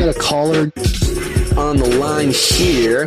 got a caller on the line here.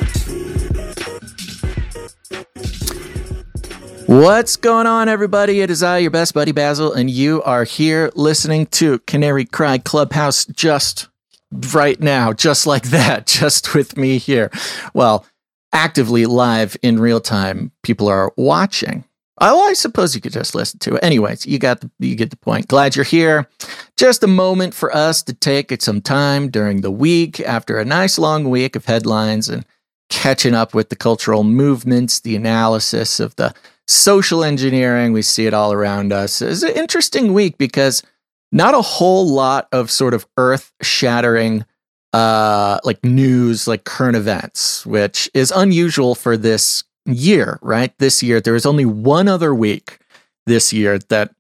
What's going on, everybody? It is I, your best buddy Basil, and you are here listening to Canary Cry Clubhouse just right now, just like that, just with me here. Well, actively live in real time, people are watching. Oh, I suppose you could just listen to it. Anyways, you get the point. Glad you're here. Just a moment for us to take some time during the week after a nice long week of headlines and catching up with the cultural movements, the analysis of the social engineering. We see it all around us. It's an interesting week because not a whole lot of sort of earth-shattering like news, like current events, which is unusual for this year, right? This year, there was only one other week this year that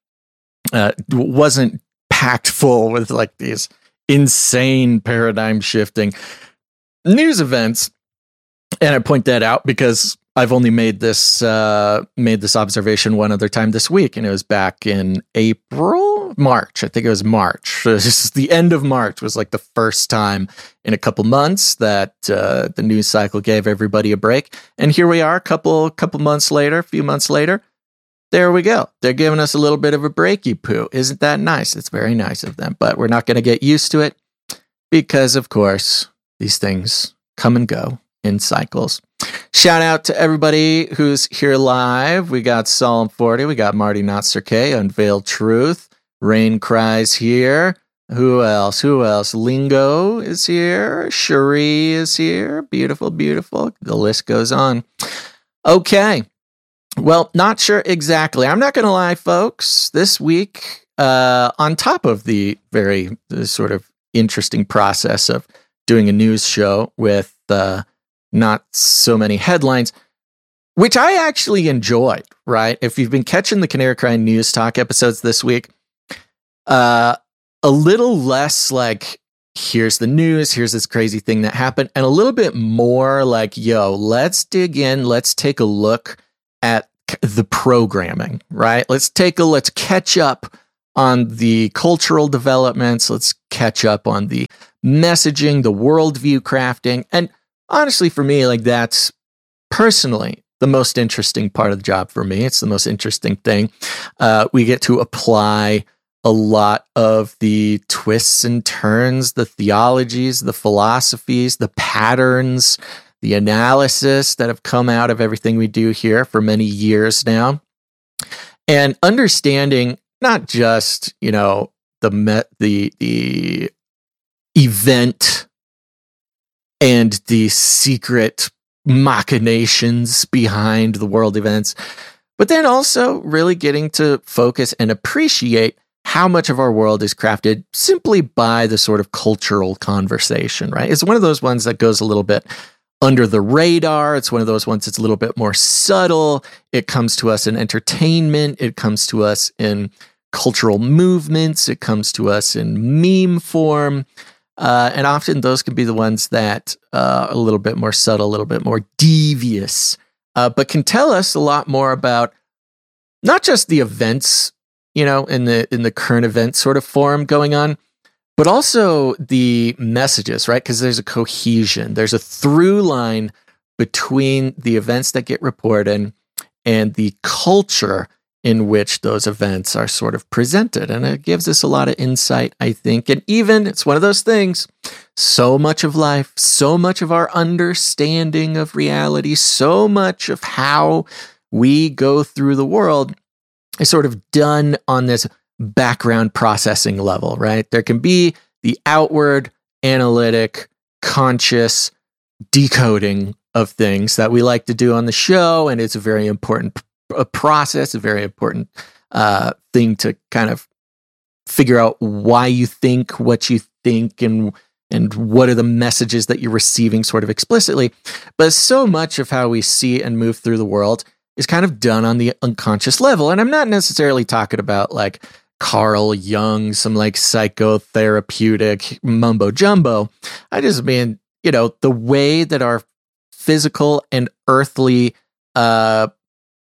wasn't packed full with like these insane paradigm shifting news events. And I point that out because I've only made this observation one other time this week, and it was back in March. I think it was March. It was just the end of March was like the first time in a couple months that the news cycle gave everybody a break. And here we are, a few months later. There we go. They're giving us a little bit of a breaky poo. Isn't that nice? It's very nice of them, but we're not going to get used to it because, of course, these things come and go in cycles. Shout out to everybody who's here live. We got Solemn 40. We got Marty Not Sir K, Unveiled Truth. Rain Cries here. Who else? Lingo is here. Cherie is here. Beautiful, beautiful. The list goes on. Okay. Well, not sure exactly. I'm not going to lie, folks. This week, on top of the sort of interesting process of doing a news show with not so many headlines, which I actually enjoyed, right? If you've been catching the Canary Cry News Talk episodes this week, a little less like, here's the news, here's this crazy thing that happened, and a little bit more like, yo, let's dig in, let's take a look at the programming, right? Let's catch up on the cultural developments, let's catch up on the messaging, the worldview crafting, and honestly, for me, like that's personally the most interesting part of the job for me. It's the most interesting thing. We get to apply a lot of the twists and turns, the theologies, the philosophies, the patterns, the analysis that have come out of everything we do here for many years now. And understanding not just, the event and the secret machinations behind the world events, but then also really getting to focus and appreciate how much of our world is crafted simply by the sort of cultural conversation, right? It's one of those ones that goes a little bit under the radar. It's one of those ones that's a little bit more subtle. It comes to us in entertainment. It comes to us in cultural movements. It comes to us in meme form. And often those can be the ones that are a little bit more subtle, a little bit more devious, but can tell us a lot more about not just the events, in the current event sort of form going on, but also the messages, right? Because there's a cohesion, there's a through line between the events that get reported and the culture in which those events are sort of presented. And it gives us a lot of insight, I think. And even, it's one of those things, so much of life, so much of our understanding of reality, so much of how we go through the world is sort of done on this background processing level, right? There can be the outward, analytic, conscious decoding of things that we like to do on the show, and it's a very important process, a very important thing to kind of figure out why you think what you think and what are the messages that you're receiving sort of explicitly. But so much of how we see and move through the world is kind of done on the unconscious level. And I'm not necessarily talking about like Carl Jung, some like psychotherapeutic mumbo jumbo. I just mean, the way that our physical and earthly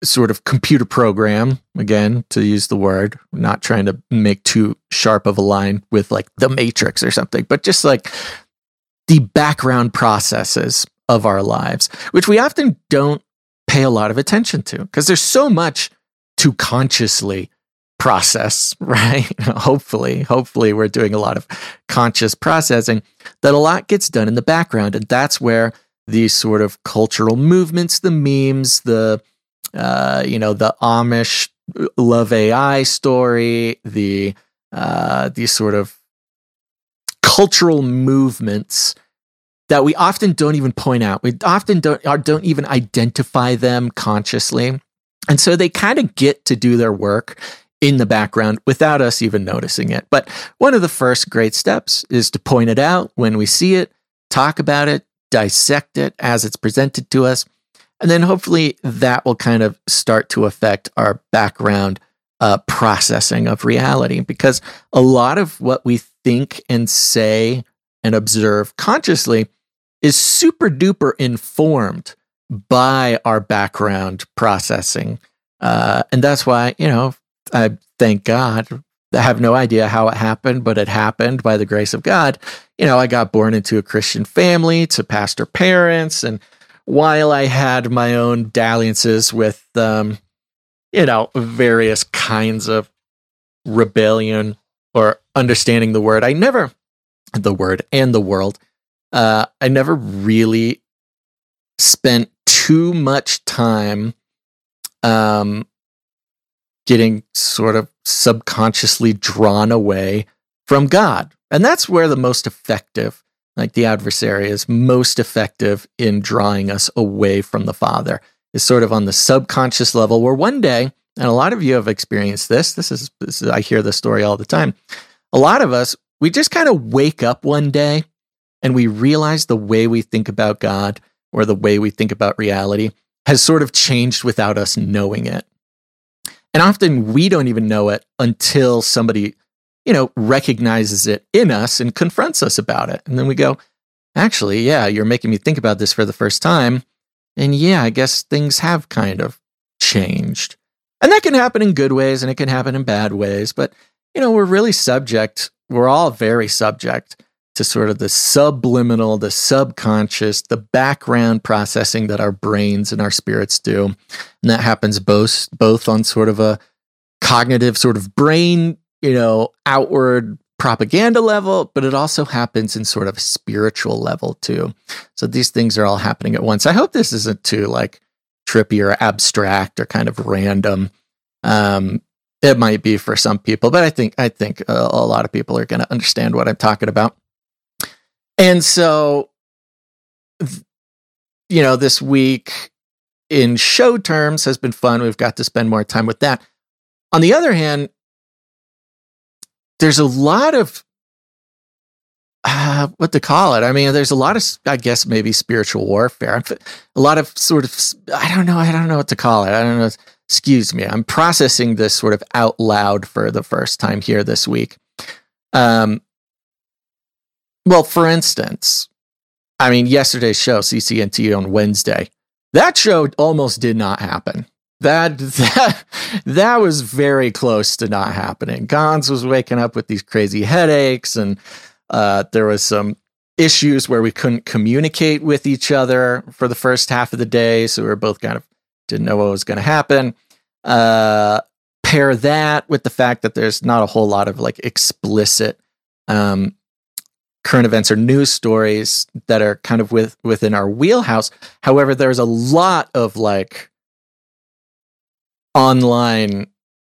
sort of computer program, again, to use the word, not trying to make too sharp of a line with like the Matrix or something, but just like the background processes of our lives, which we often don't pay a lot of attention to because there's so much to consciously process, right? Hopefully we're doing a lot of conscious processing, that a lot gets done in the background. And that's where these sort of cultural movements, the memes, the Amish love AI story, these sort of cultural movements that we often don't even point out. We often don't even identify them consciously. And so they kind of get to do their work in the background without us even noticing it. But one of the first great steps is to point it out when we see it, talk about it, dissect it as it's presented to us. And then hopefully that will kind of start to affect our background processing of reality, because a lot of what we think and say and observe consciously is super duper informed by our background processing. And that's why, I thank God. I have no idea how it happened, but it happened by the grace of God. I got born into a Christian family to pastor parents. And while I had my own dalliances with, various kinds of rebellion or understanding the word, I never really spent too much time getting sort of subconsciously drawn away from God. And that's where the most effective, like the adversary is most effective in drawing us away from the Father, is sort of on the subconscious level, where one day, and a lot of you have experienced this. This is I hear this story all the time. A lot of us, we just kind of wake up one day and we realize the way we think about God or the way we think about reality has sort of changed without us knowing it. And often we don't even know it until somebody, recognizes it in us and confronts us about it. And then we go, actually, yeah, you're making me think about this for the first time. And yeah, I guess things have kind of changed. And that can happen in good ways and it can happen in bad ways. But, we're all very subject to sort of the subliminal, the subconscious, the background processing that our brains and our spirits do. And that happens both on sort of a cognitive sort of brain, outward propaganda level, but it also happens in sort of a spiritual level too. So these things are all happening at once. I hope this isn't too like trippy or abstract or kind of random. It might be for some people, but I think a lot of people are going to understand what I'm talking about. And so, this week in show terms has been fun. We've got to spend more time with that. On the other hand, there's a lot of, what to call it? I mean, there's a lot of, I guess, maybe spiritual warfare. A lot of sort of, I don't know what to call it. I don't know. Excuse me. I'm processing this sort of out loud for the first time here this week. Well, for instance, I mean, yesterday's show, CCNT on Wednesday, that show almost did not happen. That was very close to not happening. Gons was waking up with these crazy headaches, and there was some issues where we couldn't communicate with each other for the first half of the day, so we were both kind of didn't know what was going to happen. Pair that with the fact that there's not a whole lot of like explicit current events or news stories that are kind of within our wheelhouse. However, there's a lot of like online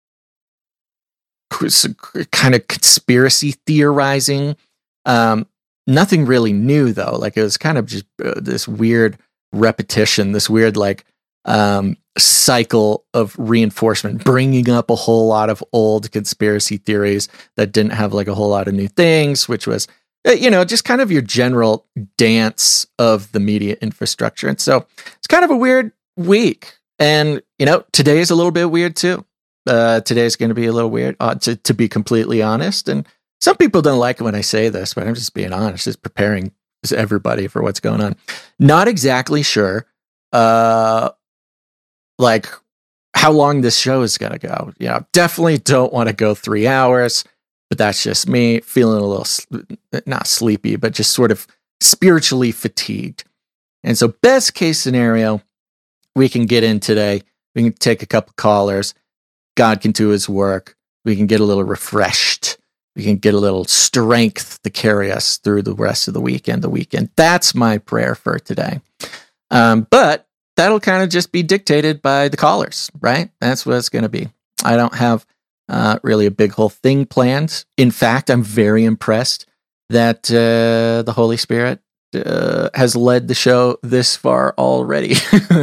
kind of conspiracy theorizing. Nothing really new though. Like it was kind of just this weird repetition, this weird like cycle of reinforcement, bringing up a whole lot of old conspiracy theories that didn't have like a whole lot of new things, which was, just kind of your general dance of the media infrastructure. And so it's kind of a weird week. And, today is a little bit weird too. Today is going to be a little weird, to be completely honest. And some people don't like it when I say this, but I'm just being honest, just preparing everybody for what's going on. Not exactly sure, like how long this show is going to go. You know, definitely don't want to go 3 hours, but that's just me feeling a little, not sleepy, but just sort of spiritually fatigued. And so best case scenario, we can get in today. We can take a couple callers. God can do his work. We can get a little refreshed. We can get a little strength to carry us through the rest of the weekend. That's my prayer for today. But that'll kind of just be dictated by the callers, right? That's what it's going to be. I don't have really a big whole thing planned. In fact, I'm very impressed that the Holy Spirit has led the show this far already.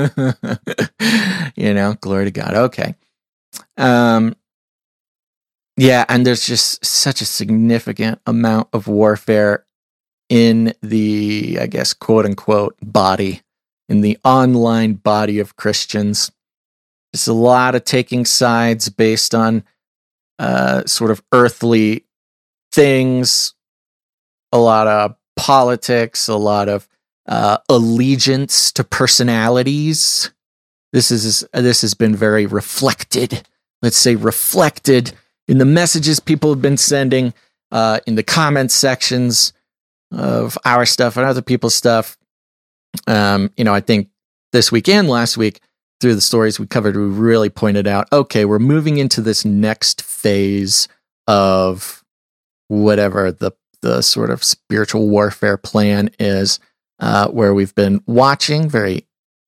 You know, glory to God. Okay. Yeah, and there's just such a significant amount of warfare in the, I guess, quote unquote, body, in the online body of Christians. There's a lot of taking sides based on sort of earthly things, a lot of politics, a lot of allegiance to personalities. This has been very reflected. Let's say reflected in the messages people have been sending, in the comment sections of our stuff and other people's stuff. You know, I think this week and last week, through the stories we covered, we really pointed out, okay, we're moving into this next phase of whatever the sort of spiritual warfare plan is, where we've been watching very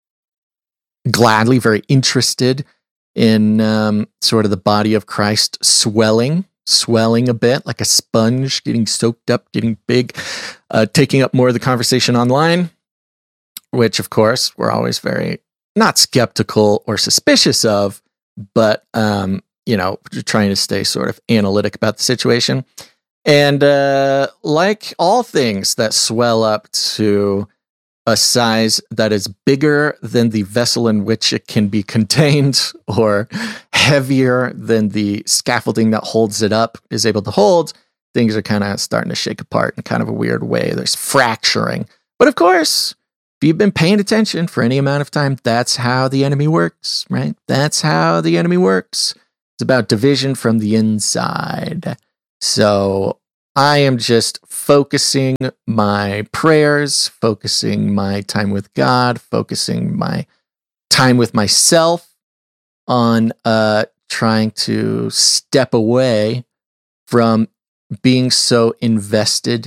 gladly, very interested in sort of the body of Christ swelling a bit like a sponge, getting soaked up, getting big, taking up more of the conversation online, which of course we're always very not skeptical or suspicious of, but you know, trying to stay sort of analytic about the situation. And like all things that swell up to a size that is bigger than the vessel in which it can be contained, or heavier than the scaffolding that holds it up is able to hold, things are kind of starting to shake apart in kind of a weird way. There's fracturing. But of course, if you've been paying attention for any amount of time, that's how the enemy works, right? That's how the enemy works. It's about division from the inside. So I am just focusing my prayers, focusing my time with God, focusing my time with myself on trying to step away from being so invested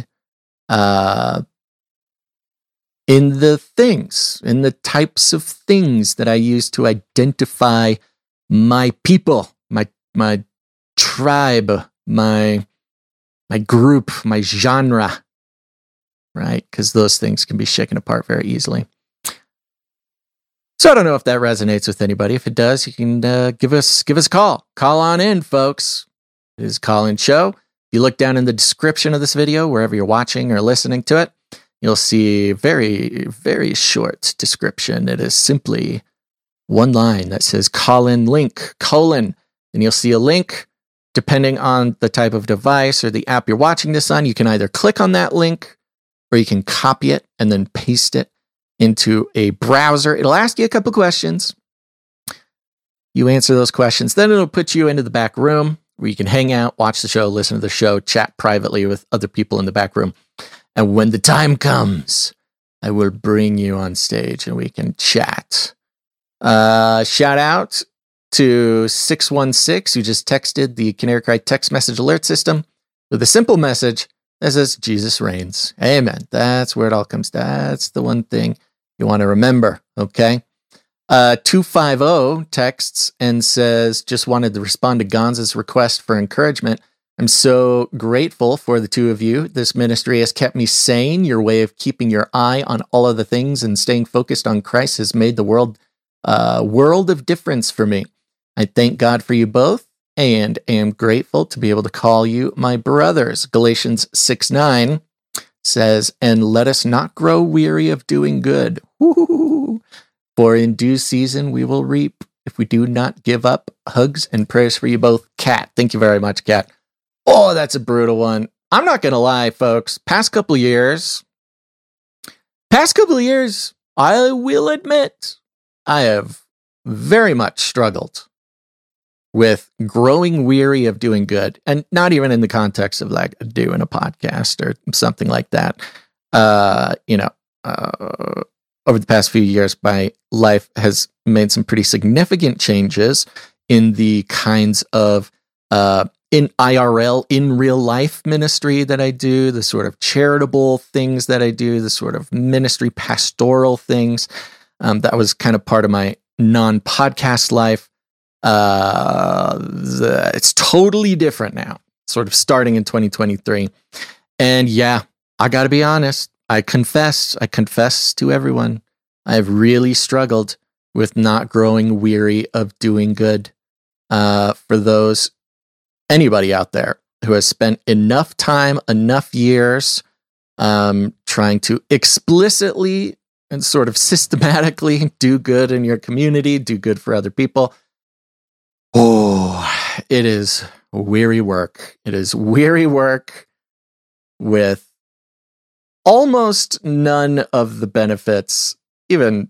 in the things, in the types of things that I use to identify my people, my tribe, my group, my genre, right? Because those things can be shaken apart very easily. So I don't know if that resonates with anybody. If it does, you can give us a call. Call on in, folks. It is a call-in show. If you look down in the description of this video, wherever you're watching or listening to it, you'll see a very, very short description. It is simply one line that says call-in link, : and you'll see a link. Depending on the type of device or the app you're watching this on, you can either click on that link or you can copy it and then paste it into a browser. It'll ask you a couple questions. You answer those questions, then it'll put you into the back room where you can hang out, watch the show, listen to the show, chat privately with other people in the back room. And when the time comes, I will bring you on stage and we can chat. Shout out to 616 who just texted the Canary Cry text message alert system with a simple message that says Jesus reigns. Amen. That's where it all comes down. That's the one thing you want to remember. Okay. 250 texts and says, just wanted to respond to Gonza's request for encouragement. I'm so grateful for the two of you. This ministry has kept me sane. Your way of keeping your eye on all of the things and staying focused on Christ has made the world of difference for me. I thank God for you both and am grateful to be able to call you my brothers. Galatians 6:9 says, and let us not grow weary of doing good. Woo-hoo-hoo. For in due season we will reap if we do not give up. Hugs and prayers for you both. Kat, thank you very much, Kat. Oh, that's a brutal one. I'm not going to lie, folks. Past couple of years, I will admit, I have very much struggled with growing weary of doing good, and not even in the context of like doing a podcast or something like that. Over the past few years, my life has made some pretty significant changes in the kinds of in IRL, in real life ministry that I do, the sort of charitable things that I do, the sort of ministry pastoral things. That was kind of part of my non-podcast life. It's totally different now, sort of starting in 2023. And yeah, I got to be honest. I confess to everyone, I've really struggled with not growing weary of doing good. For anybody out there who has spent enough time, enough years, trying to explicitly and sort of systematically do good in your community, do good for other people. Oh, it is weary work. It is weary work with almost none of the benefits, even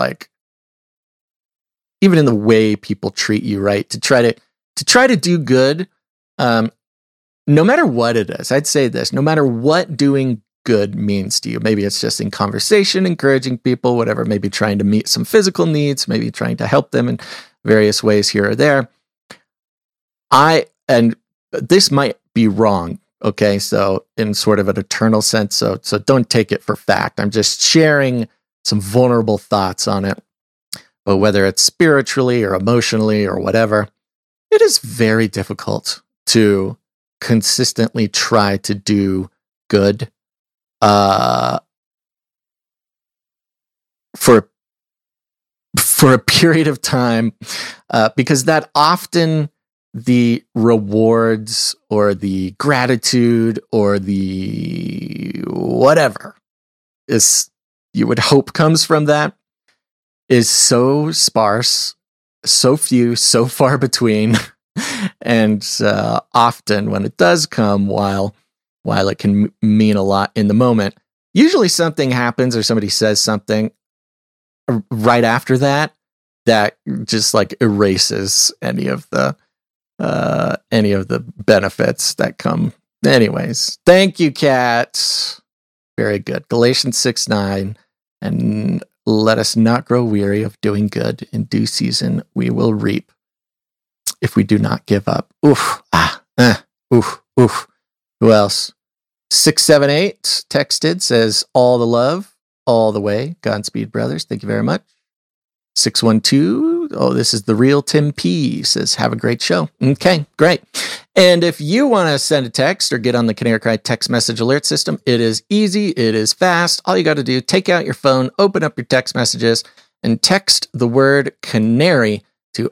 in the way people treat you, right? To try to do good, no matter what it is. I'd say this, no matter what doing good means to you. Maybe it's just in conversation, encouraging people, whatever, maybe trying to meet some physical needs, maybe trying to help them in various ways here or there. And this might be wrong, okay? So in sort of an eternal sense, so don't take it for fact. I'm just sharing some vulnerable thoughts on it. But whether it's spiritually or emotionally or whatever, it is very difficult to consistently try to do good for a period of time, because that often the rewards or the gratitude or the whatever is you would hope comes from that is so sparse, so few, so far between, and often when it does come, while it can mean a lot in the moment, usually something happens or somebody says something right after that just like erases any of the benefits that come. Anyways, thank you, Kat. Very good. Galatians 6:9, and let us not grow weary of doing good. In due season, we will reap if we do not give up. Oof. Oof. Who else? 678 texted, says, all the love, all the way. Godspeed, brothers. Thank you very much. 612, oh, this is the real Tim P, says, have a great show. Okay, great. And if you want to send a text or get on the Canary Cry text message alert system, it is easy, it is fast. All you got to do, take out your phone, open up your text messages, and text the word canary to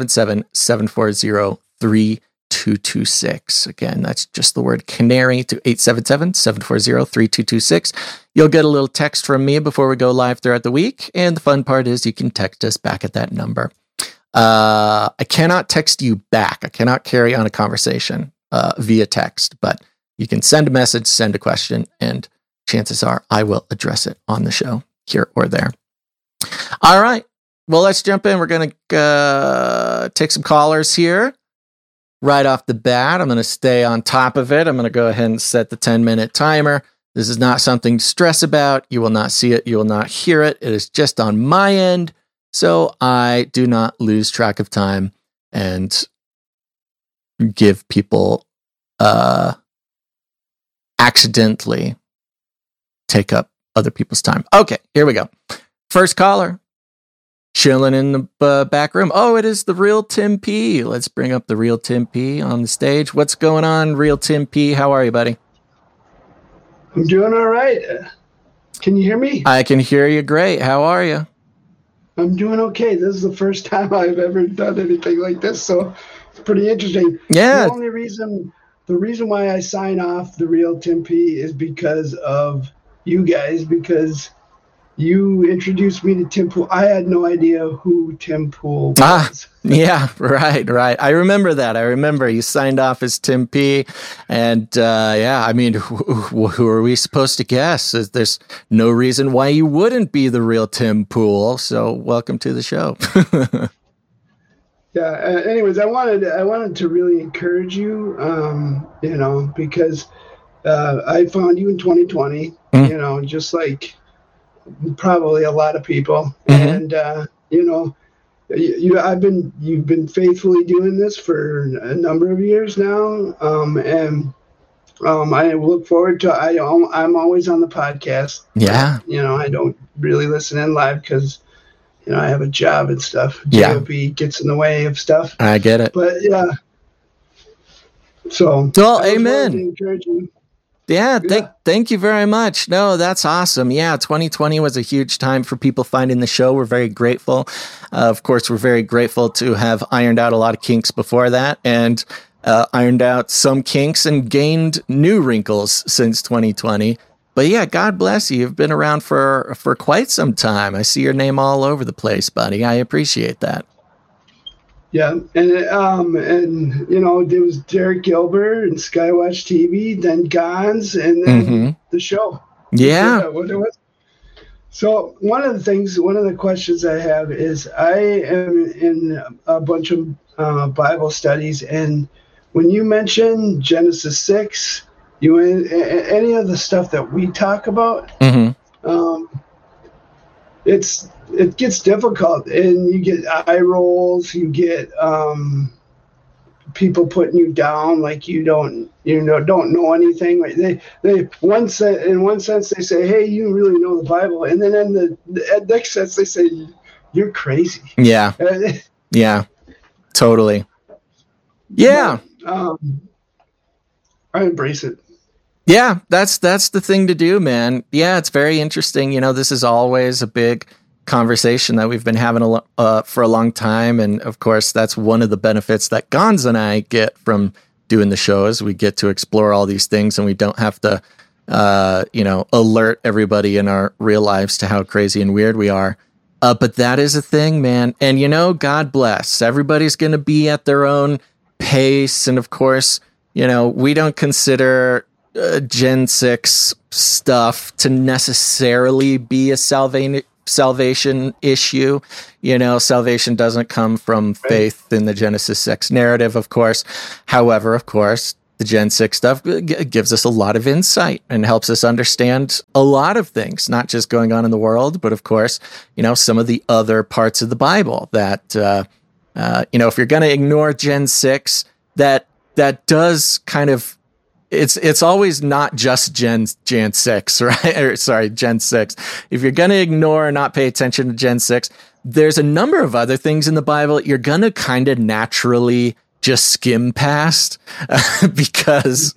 877-740-3226. Again, that's just the word canary to 877-740-3226. You'll get a little text from me before we go live throughout the week. And the fun part is you can text us back at that number. I cannot text you back. I cannot carry on a conversation via text, but you can send a message, send a question, and chances are I will address it on the show here or there. All right. Well, let's jump in. We're going to take some callers here. Right off the bat, I'm going to stay on top of it. I'm going to go ahead and set the 10-minute timer. This is not something to stress about. You will not see it. You will not hear it. It is just on my end, so I do not lose track of time and give people accidentally take up other people's time. Okay, here we go. First caller. Chilling in the back room. Oh, it is the real Tim P. Let's bring up the real Tim P on the stage. What's going on, real Tim P? How are you, buddy? I'm doing all right. Can you hear me? I can hear you great. How are you? I'm doing okay. This is the first time I've ever done anything like this, so it's pretty interesting. Yeah. The reason why I sign off the real Tim P is because of you guys, because you introduced me to Tim Pool. I had no idea who Tim Pool was. Yeah, right. I remember that. I remember you signed off as Tim P. And yeah, I mean, who are we supposed to guess? There's no reason why you wouldn't be the real Tim Pool. So welcome to the show. Yeah. Anyways, I wanted to really encourage you, because I found you in 2020. Mm. Just like probably a lot of people, Mm-hmm. and you've been faithfully doing this for a number of years now, and I look forward to. I'm always on the podcast. Yeah. I don't really listen in live because I have a job and stuff. Yeah. Job gets in the way of stuff. I get it. But yeah, so Well, I just wanted to amen. encourage you. Yeah, Yeah. thank you very much. No, that's awesome. Yeah, 2020 was a huge time for people finding the show. We're very grateful. Of course, we're very grateful to have ironed out a lot of kinks before that and ironed out some kinks and gained new wrinkles since 2020. But yeah, God bless you. You've been around for quite some time. I see your name all over the place, buddy. I appreciate that. Yeah, and there was Derek Gilbert and Skywatch TV, then Gons, and then the show. Yeah. What it was. So one of the questions I have is I am in a bunch of Bible studies, and when you mention Genesis 6, any of the stuff that we talk about, it gets difficult, and you get eye rolls, you get people putting you down like you don't know anything. Like they in one sense they say, hey, you really know the Bible, and then in the next sense they say you're crazy. Yeah. Yeah. Totally. Yeah. But, I embrace it. Yeah, that's the thing to do, man. Yeah, it's very interesting. This is always a big conversation that we've been having for a long time. And of course, that's one of the benefits that Gons and I get from doing the show is we get to explore all these things and we don't have to, alert everybody in our real lives to how crazy and weird we are. But that is a thing, man. And, God bless. Everybody's going to be at their own pace. And of course, we don't consider Gen 6 stuff to necessarily be a salvation issue. Salvation doesn't come from faith in the Genesis 6 narrative, of course. However, of course, the Gen 6 stuff gives us a lot of insight and helps us understand a lot of things, not just going on in the world, but of course, some of the other parts of the Bible that, if you're going to ignore Gen 6, that does kind of, it's always not just Gen 6, right? Or sorry, Gen 6. If you're going to ignore or not pay attention to Gen 6, there's a number of other things in the Bible you're going to kind of naturally just skim past because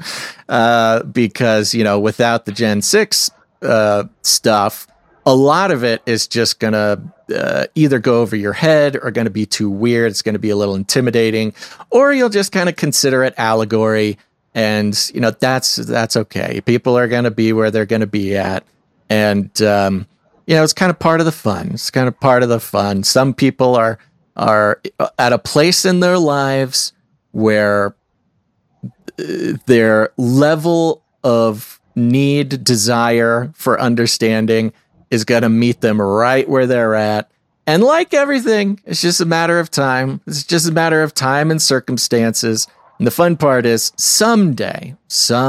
without the Gen 6 stuff, a lot of it is just going to either go over your head or going to be too weird. It's going to be a little intimidating, or you'll just kind of consider it allegory. And, that's okay. People are going to be where they're going to be at. And, it's kind of part of the fun. It's kind of part of the fun. Some people are at a place in their lives where their level of need, desire for understanding is going to meet them right where they're at. And like everything, it's just a matter of time. It's just a matter of time and circumstances. And the fun part is someday,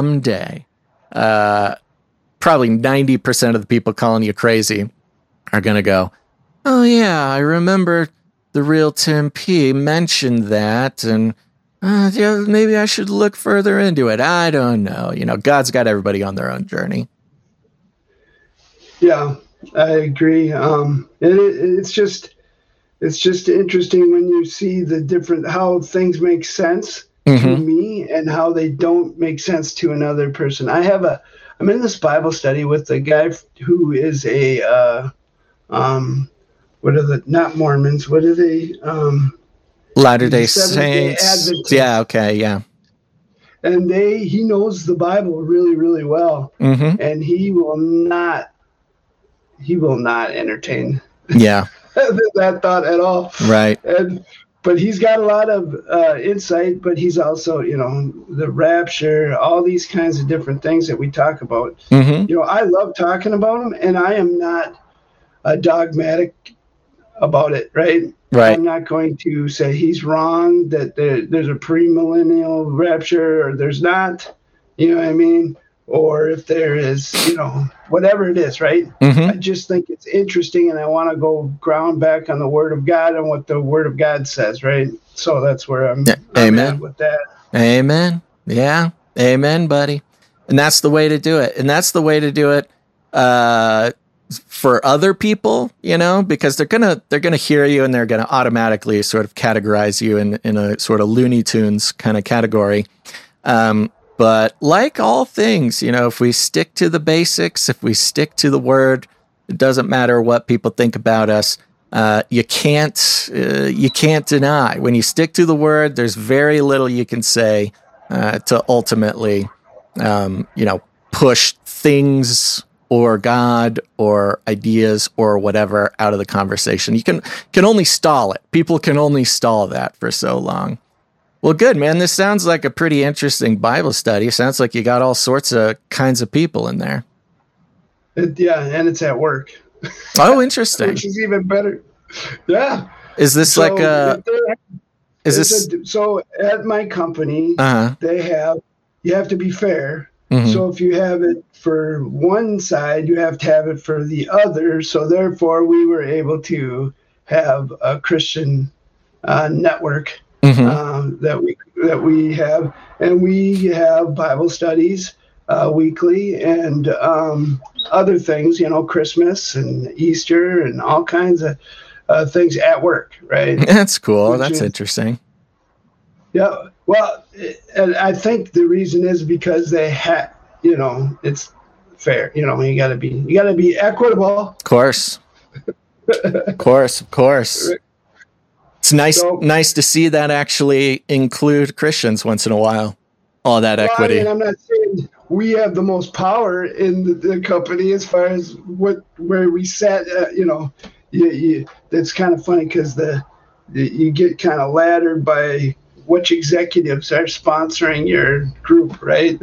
probably 90% of the people calling you crazy are going to go, oh yeah, I remember the real Tim P mentioned that. And maybe I should look further into it. I don't know. God's got everybody on their own journey. Yeah, I agree. It's just interesting when you see the different, how things make sense to me and how they don't make sense to another person. I'm in this Bible study with a guy who is not Mormons, what are they? Latter-day Saints. Yeah, okay, yeah. And he knows the Bible really, really well. And he will not entertain that thought at all. Right. But he's got a lot of insight, but he's also, the rapture, all these kinds of different things that we talk about. I love talking about them, and I am not a dogmatic about it, right? Right. I'm not going to say he's wrong, that there's a premillennial rapture or there's not, you know what I mean? Or if there is, whatever it is, right? Mm-hmm. I just think it's interesting, and I want to go ground back on the Word of God and what the Word of God says, right? So that's where I'm at with that. Amen. Yeah. Amen, buddy. And that's the way to do it. And that's the way to do it for other people, because they're gonna hear you and they're gonna automatically sort of categorize you in a sort of Looney Tunes kind of category. But like all things, if we stick to the basics, if we stick to the Word, it doesn't matter what people think about us. You can't deny. When you stick to the Word, there's very little you can say to ultimately, push things or God or ideas or whatever out of the conversation. You can only stall it. People can only stall that for so long. Well, good, man. This sounds like a pretty interesting Bible study. Sounds like you got all sorts of kinds of people in there. Yeah, and it's at work. Oh, interesting. Which is even better. Yeah. Is this so so at my company, you have to be fair. Mm-hmm. So if you have it for one side, you have to have it for the other. So therefore, we were able to have a Christian network that we have, and we have Bible studies weekly and other things, Christmas and Easter and all kinds of things at work, right? That's cool. That's interesting. Yeah. Well, and I think the reason is because they have, it's fair. You got to be equitable. Of course. Of course. It's nice to see that actually include Christians once in a while. All that equity. I'm not saying we have the most power in the company as far as where we sat. That's kind of funny because you get kind of laddered by which executives are sponsoring your group, right?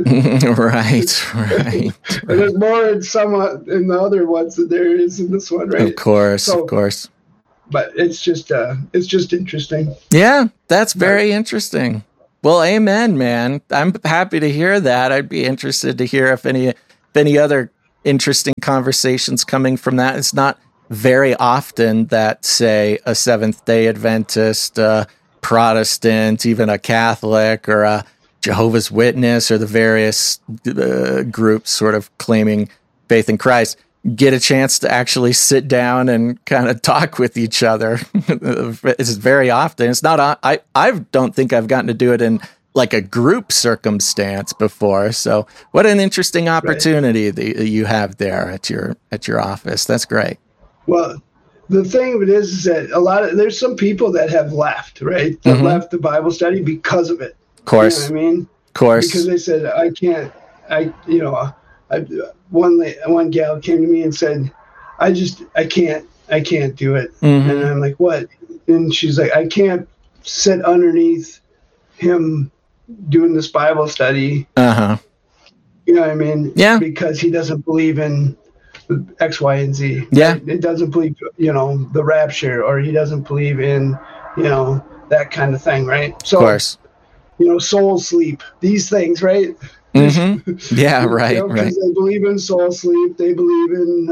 Right. There's more in the other ones than there is in this one, right? Of course. But it's just interesting. Yeah, that's very interesting. Well, amen, man. I'm happy to hear that. I'd be interested to hear if any other interesting conversations coming from that. It's not very often that, say, a Seventh-day Adventist, Protestant, even a Catholic or a Jehovah's Witness or the various groups sort of claiming faith in Christ get a chance to actually sit down and kind of talk with each other. It's very often. It's not. I don't think I've gotten to do it in like a group circumstance before. So what an interesting opportunity that you have there at your office. That's great. Well, the thing of it is that there's some people that have left, right? That left the Bible study because of it. Of course. You know what I mean? Of course. Because they said, one gal came to me and said, I can't do it. Mm-hmm. And I'm like, what? And she's like, I can't sit underneath him doing this Bible study. Uh-huh. You know what I mean? Yeah. Because he doesn't believe in X, Y, and Z. Yeah. It doesn't believe, the rapture, or he doesn't believe in, that kind of thing, right? So, of course. Soul sleep, these things, right? Mm-hmm. Yeah, right. Right. They believe in soul sleep. They believe in,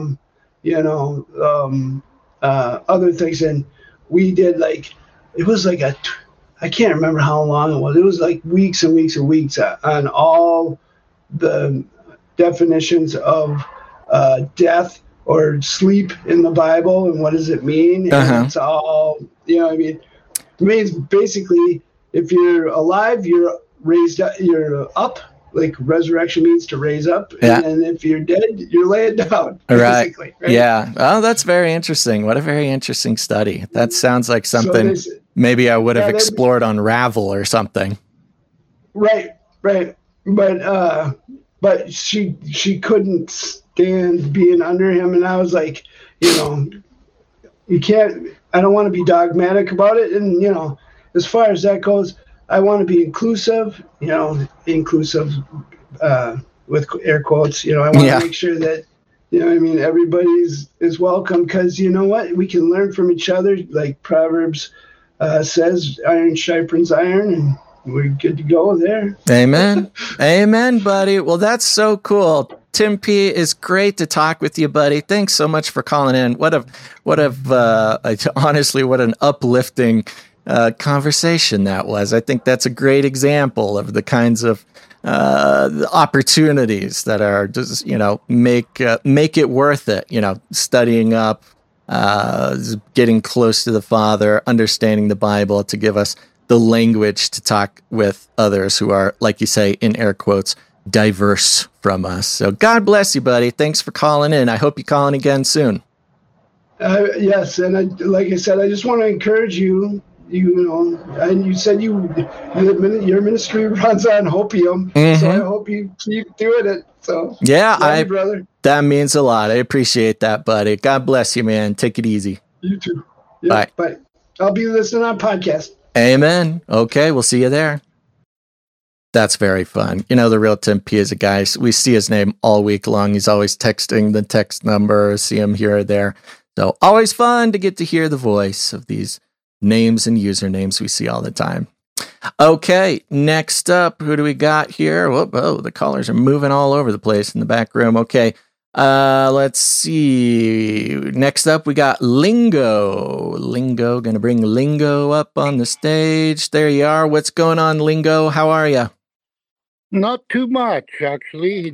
other things. And we did it was like I can't remember how long it was. It was like weeks and weeks and weeks on all the definitions of death or sleep in the Bible and what does it mean. And it's all, it means basically if you're alive, you're raised up, you're up. Like resurrection means to raise up, and if you're dead, you're laying down. Right. Yeah. Oh, that's very interesting. What a very interesting study. That sounds like something maybe I would have explored on Ravel or something. Right. But she couldn't stand being under him, and I was like, you can't. I don't want to be dogmatic about it, and as far as that goes. I want to be inclusive, inclusive with air quotes. I want to make sure that You know, I mean, everybody's is welcome because you know what? We can learn from each other. Like Proverbs says, iron sharpens iron, and we're good to go there. Amen. Amen, buddy. Well, that's so cool. Tim P, it's great to talk with you, buddy. Thanks so much for calling in. Honestly, what an uplifting conversation that was. I think that's a great example of the kinds of the opportunities that are just, make it worth it, studying up, getting close to the Father, understanding the Bible to give us the language to talk with others who are, like you say, in air quotes, diverse from us. So God bless you, buddy. Thanks for calling in. I hope you call in again soon. Yes, and like I said, I just want to encourage you. And you said your ministry runs on hopium, so I hope you keep doing it. So yeah, brother. That means a lot. I appreciate that, buddy. God bless you, man. Take it easy. You too. Yep, bye. I'll be listening on podcast. Amen. Okay, we'll see you there. That's very fun. The real Tim P is a guy. We see his name all week long. He's always texting the text number, see him here or there. So always fun to get to hear the voice of these names and usernames we see all the time. Okay, next up, who do we got here? Whoa, the callers are moving all over the place in the back room. Okay, let's see. Next up, we got Lingo. Lingo, gonna bring Lingo up on the stage. There you are. What's going on, Lingo? How are you? Not too much, actually.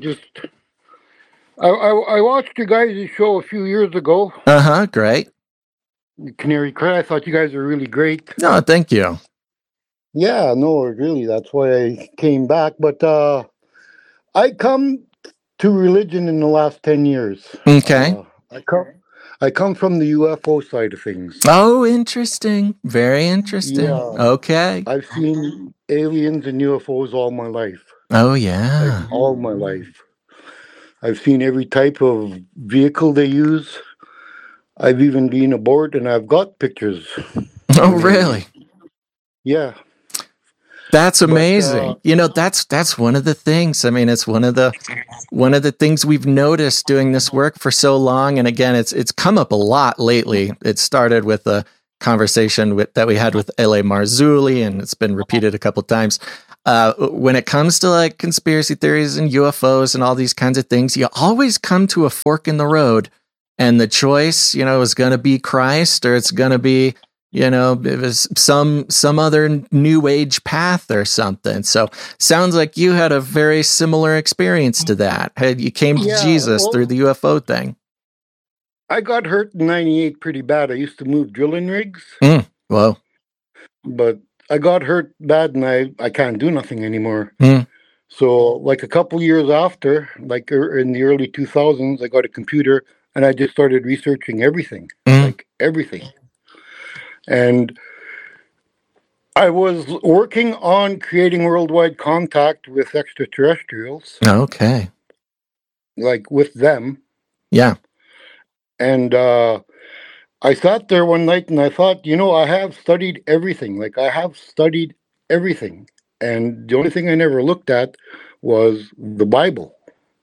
I watched you guys' show a few years ago. Great. Canary Cry. I thought you guys were really great. No, thank you. Yeah, no, really. That's why I came back. But I come to religion in the last 10 years. Okay. I come from the UFO side of things. Oh, interesting. Very interesting. Yeah. Okay. I've seen aliens and UFOs all my life. Oh, yeah. Like, all my life. I've seen every type of vehicle they use. I've even been aboard, and I've got pictures. Oh, really? Yeah. That's amazing. That's one of the things. I mean, it's one of the things we've noticed doing this work for so long. And again, it's come up a lot lately. It started with a conversation that we had with L.A. Marzulli, and it's been repeated a couple times. When it comes to like conspiracy theories and UFOs and all these kinds of things, you always come to a fork in the road, and the choice, is going to be Christ, or it's going to be, it was some other new age path or something. So sounds like you had a very similar experience to that. You came to Jesus through the UFO thing. I got hurt in 98 pretty bad. I used to move drilling rigs. Whoa. But I got hurt bad, and I can't do nothing anymore. So like a couple years after, like in the early 2000s, I got a computer, and I just started researching everything, like everything. And I was working on creating worldwide contact with extraterrestrials. Okay. Like with them. Yeah. And I sat there one night and I thought, I have studied everything. Like I have studied everything. And the only thing I never looked at was the Bible.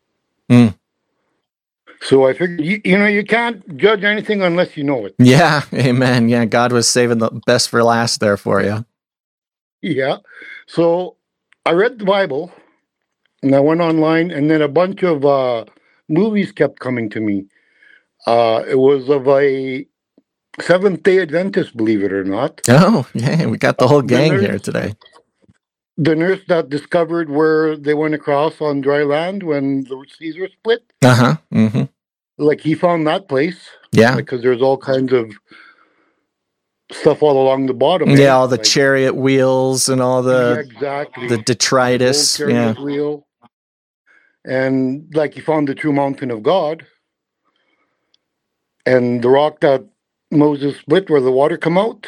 So I figured, you can't judge anything unless you know it. Yeah, amen. Yeah, God was saving the best for last there for you. Yeah. So I read the Bible, and I went online, and then a bunch of movies kept coming to me. It was of a Seventh-day Adventist, believe it or not. Oh, yeah, we got the whole gang here today. The nurse that discovered where they went across on dry land when the seas were split. Like he found that place. Yeah. Because there's all kinds of stuff all along the bottom. Yeah, all the chariot wheels and all the the detritus. The chariot wheel. And like he found the true mountain of God. And the rock that Moses split where the water come out.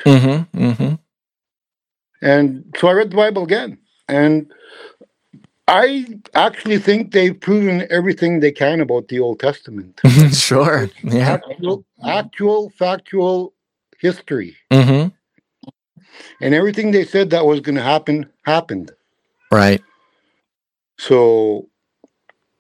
And so I read the Bible again. And I actually think they've proven everything they can about the Old Testament. Sure. Yeah. Actual factual history. And everything they said that was going to happen, happened. Right. So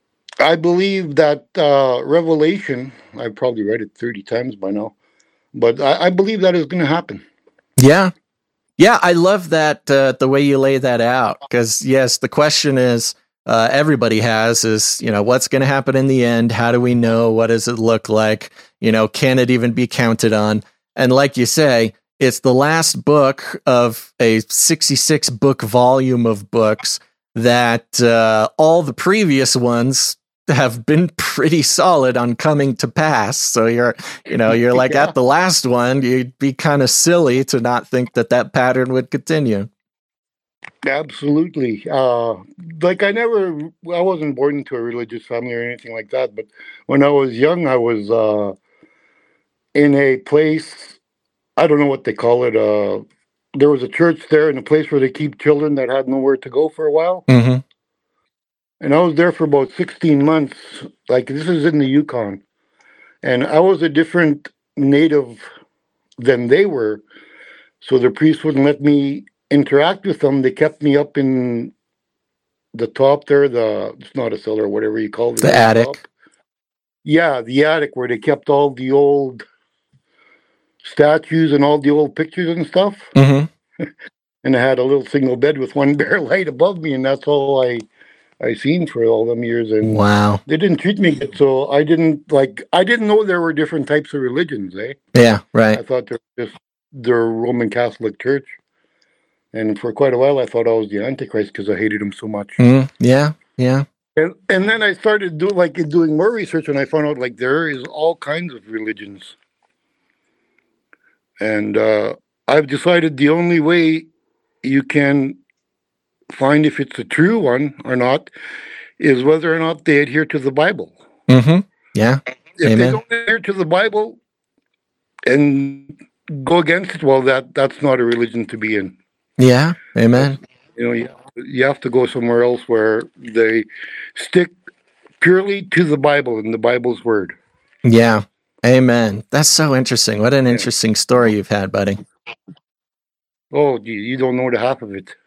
I believe that Revelation, I've probably read it 30 times by now, but I believe that is going to happen. Yeah. Yeah, I love that, the way you lay that out, because yes, the question is, everybody has is, what's going to happen in the end? How do we know? What does it look like? Can it even be counted on? And like you say, it's the last book of a 66 book volume of books that all the previous ones have been pretty solid on coming to pass. So you're like at the last one, you'd be kind of silly to not think that pattern would continue. Absolutely. Like I wasn't born into a religious family or anything like that. But when I was young, I was in a place, I don't know what they call it. There was a church there in a place where they keep children that had nowhere to go for a while. Mm-hmm. And I was there for about 16 months. Like this is in the Yukon. And I was a different native than they were. So the priest wouldn't let me interact with them. They kept me up in the top there. It's not a cellar, whatever you call it. The attic. Top. Yeah, the attic where they kept all the old statues and all the old pictures and stuff. Mm-hmm. And I had a little single bed with one bare light above me, and that's all I seen for all them years. And wow, they didn't treat me good, so I didn't know there were different types of religions, eh? Yeah, right. I thought they were just the Roman Catholic Church. And for quite a while, I thought I was the Antichrist because I hated him so much. Yeah, yeah. And then I started doing more research, and I found out like there is all kinds of religions. And I've decided the only way you can find if it's a true one or not is whether or not they adhere to the Bible. Mm-hmm. Yeah. If Amen. They don't adhere to the Bible and go against it, well, that's not a religion to be in. Yeah. Amen. You have to go somewhere else where they stick purely to the Bible and the Bible's word. Yeah. Amen. That's so interesting. What an interesting story you've had, buddy. Oh, you don't know the half of it.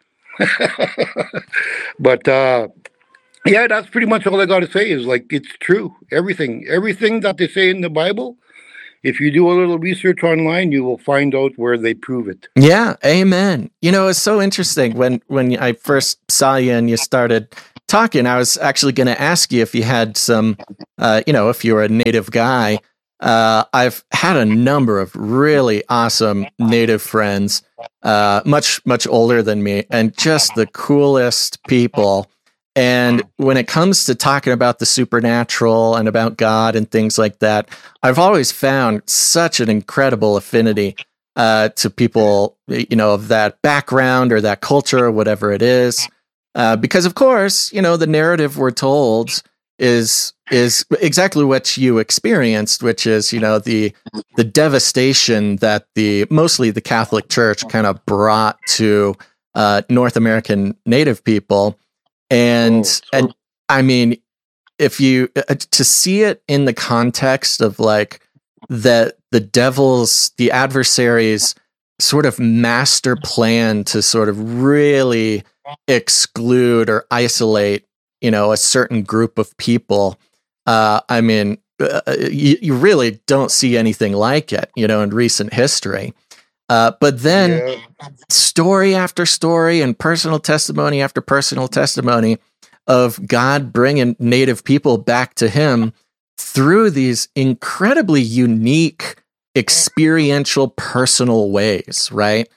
But that's pretty much all I got to say is like it's true. Everything that they say in the Bible, if you do a little research online, you will find out where they prove it. Yeah, amen. It's so interesting. When I first saw you and you started talking, I was actually going to ask you if you had some, if you were a Native guy. I've had a number of really awesome Native friends, much older than me, and just the coolest people. And when it comes to talking about the supernatural and about God and things like that, I've always found such an incredible affinity to people, of that background or that culture or whatever it is. Because, of course, the narrative we're told is exactly what you experienced, which is, the devastation that mostly the Catholic Church kind of brought to North American Native people. And I mean, if you to see it in the context of like the adversary's sort of master plan to sort of really exclude or isolate, a certain group of people. I mean, you really don't see anything like it, in recent history. But then story after story and personal testimony after personal testimony of God bringing Native people back to him through these incredibly unique, experiential, personal ways, right?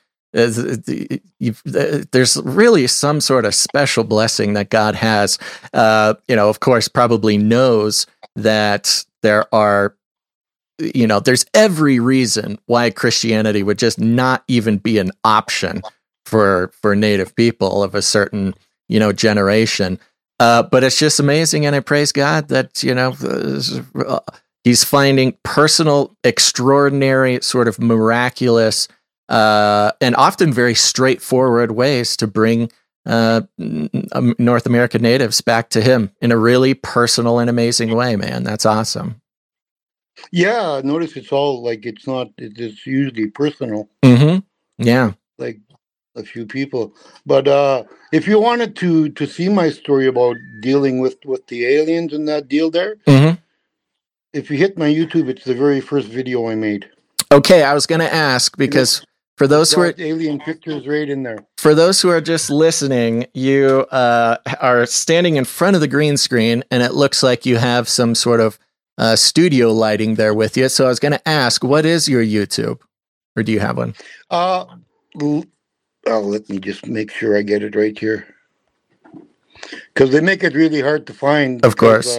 There's really some sort of special blessing that God has, of course, probably knows that there are, there's every reason why Christianity would just not even be an option for Native people of a certain, generation. But it's just amazing. And I praise God that, he's finding personal, extraordinary, sort of miraculous, and often very straightforward ways to bring North American natives back to him in a really personal and amazing way, man. That's awesome. Yeah, notice it's all like it's usually personal. Mm-hmm. Yeah. Like a few people. But if you wanted to see my story about dealing with the aliens and that deal there, if you hit my YouTube, it's the very first video I made. Okay, I was going to ask because for those who are alien pictures right in there. For those who are just listening, you are standing in front of the green screen, and it looks like you have some sort of studio lighting there with you. So I was going to ask, what is your YouTube, or do you have one? Let me just make sure I get it right here, because they make it really hard to find. Of course.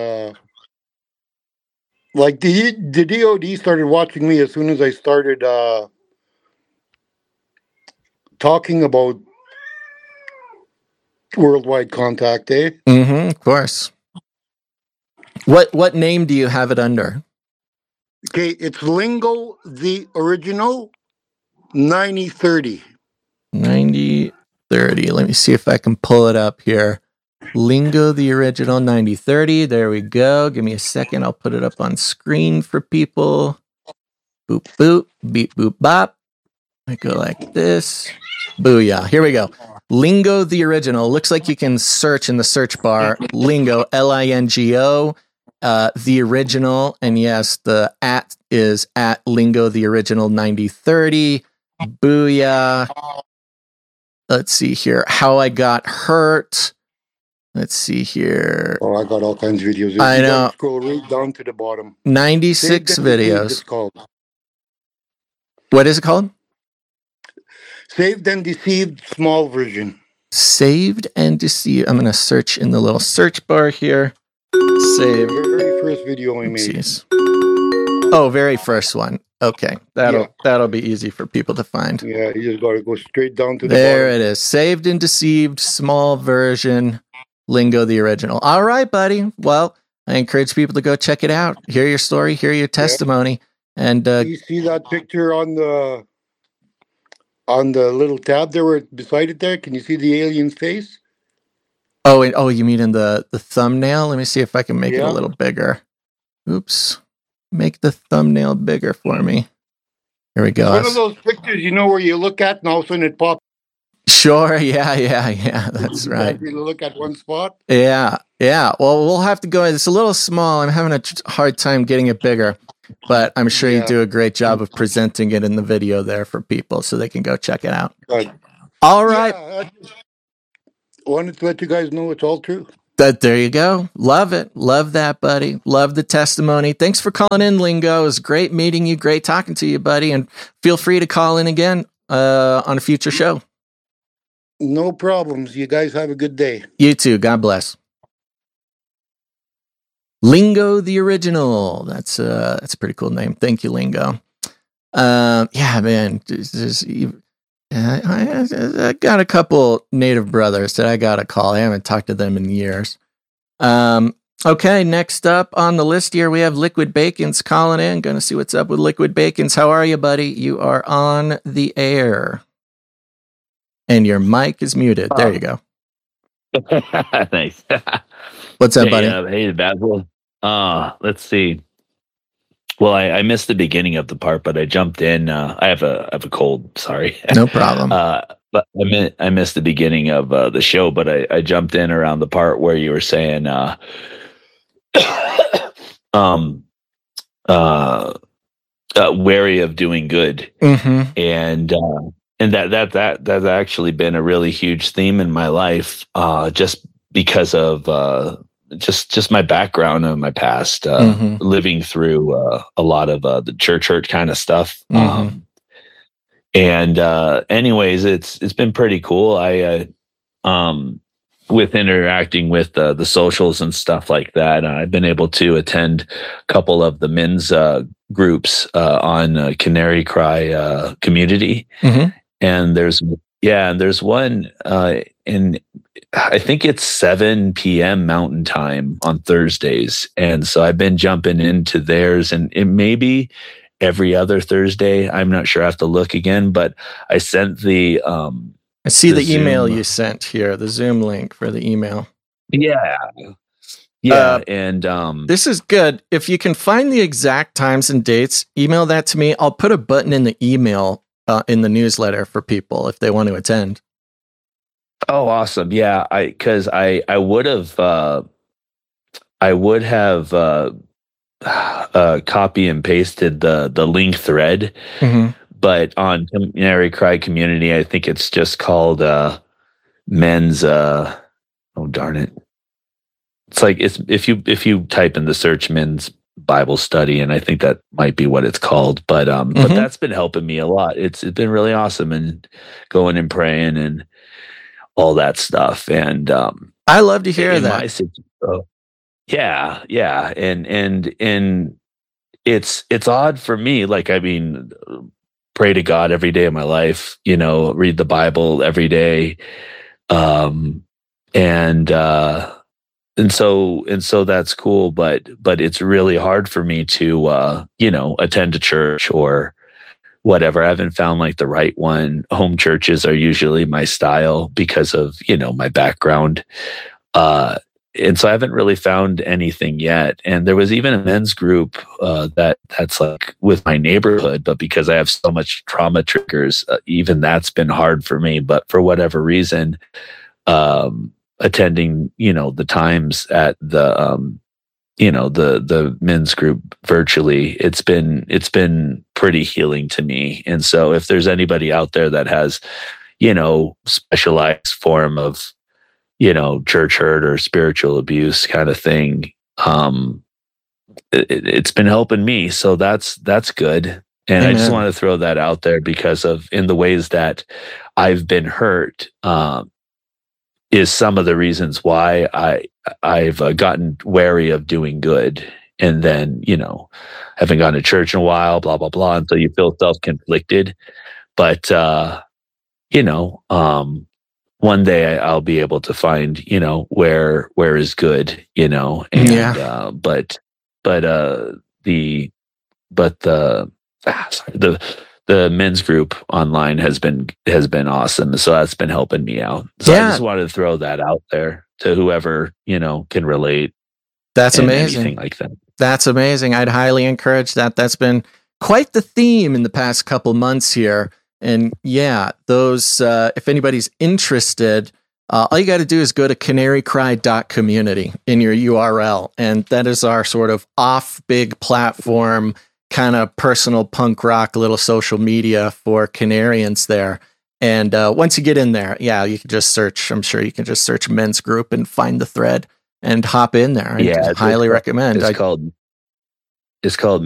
Like the DOD started watching me as soon as I started talking about worldwide contact, eh? Of course. What name do you have it under? Okay, it's Lingo the Original 9030. 9030. Let me see if I can pull it up here. Lingo the Original 9030. There we go. Give me a second. I'll put it up on screen for people. Boop, boop, beep, boop, bop. I go like this. Booyah. Here we go. Lingo the Original. Looks like you can search in the search bar. Lingo, Lingo, the Original. And yes, the @ is at Lingo the Original 9030. Booyah. Let's see here. How I Got Hurt. Let's see here. Oh, I got all kinds of videos. If I know. Scroll right down to the bottom. 96 videos. It's called. What is it called? Saved and Deceived, small version. Saved and Deceived. I'm going to search in the little search bar here. Save. Very first video I made. Oopsies. Oh, very first one. Okay, that'll be easy for people to find. Yeah, you just got to go straight down to the There bottom. it is. Saved and Deceived, small version, Lingo the Original. All right, buddy. Well, I encourage people to go check it out. Hear your story, hear your testimony, and you see that picture on the little tab there, where beside it there. Can you see the alien's face? Oh, you mean in the thumbnail? Let me see if I can make it a little bigger. Oops. Make the thumbnail bigger for me. Here we go. One of those pictures, where you look at and all of a sudden it pops. Sure. Yeah. That's right. You look at one spot. Yeah. Well, we'll have to go. It's a little small. I'm having a hard time getting it bigger, but I'm sure you do a great job of presenting it in the video there for people so they can go check it out. Good. All right. I wanted to let you guys know it's all true. There you go. Love it. Love that, buddy. Love the testimony. Thanks for calling in, Lingo. It was great meeting you. Great talking to you, buddy. And feel free to call in again on a future show. No problems. You guys have a good day. You too. God bless. Lingo the Original. That's a pretty cool name. Thank you, Lingo. Yeah, man. I got a couple native brothers that I got to call. I haven't talked to them in years. Okay, next up on the list here, we have Liquid Bacons calling in. Going to see what's up with Liquid Bacons. How are you, buddy? You are on the air. And your mic is muted. There you go. Nice. What's up, buddy? Hey, Basil. Let's see. Well, I missed the beginning of the part, but I jumped in. I have a cold. Sorry. No problem. But I missed the beginning of the show, but I jumped in around the part where you were saying, wary of doing good, and that's actually been a really huge theme in my life, just because of just my background and my past, living through a lot of the church hurt kind of stuff. Anyways, it's been pretty cool. I with interacting with the socials and stuff like that, I've been able to attend a couple of the men's groups on Canary Cry community. And there's one in, I think it's 7 p.m. Mountain Time on Thursdays. And so I've been jumping into theirs, and it may be every other Thursday. I'm not sure. I have to look again, but I sent the I see the email you sent here, the Zoom link for the email. Yeah. And this is good. If you can find the exact times and dates, email that to me. I'll put a button in the email in the newsletter for people if they want to attend. Oh, awesome. Yeah. Cause I would have, copy and pasted the link thread, but on Canary Cry Community, I think it's just called, men's, oh, darn it. It's like, if you type in the search men's Bible study, and I think that might be what it's called, but that's been helping me a lot. It's been really awesome, and going and praying and all that stuff. And, I love to hear that. Yeah. And it's odd for me. Like, I mean, pray to God every day of my life, read the Bible every day. And so that's cool, but it's really hard for me to, attend a church or whatever. I haven't found like the right one. Home churches are usually my style because of, my background. And so I haven't really found anything yet. And there was even a men's group that's like with my neighborhood, but because I have so much trauma triggers, even that's been hard for me. But for whatever reason, attending, the times at the the men's group virtually, it's been pretty healing to me. And so if there's anybody out there that has, specialized form of, church hurt or spiritual abuse kind of thing, it's been helping me. So that's good. And Amen. I just want to throw that out there because of in the ways that I've been hurt, is some of the reasons why I've gotten wary of doing good. And then, haven't gone to church in a while, blah, blah, blah, until you feel self-conflicted. But, one day I'll be able to find, where is good, and, yeah. The men's group online has been awesome. So that's been helping me out. So I just wanted to throw that out there to whoever, can relate. That's amazing. Anything like that. That's amazing. I'd highly encourage that. That's been quite the theme in the past couple months here. And yeah, those, if anybody's interested, all you got to do is go to canarycry.community in your URL. And that is our sort of off big platform, kind of personal punk rock, little social media for Canarians there. And once you get in there, you can just search, I'm sure you can just search men's group and find the thread and hop in there. I highly recommend. It's called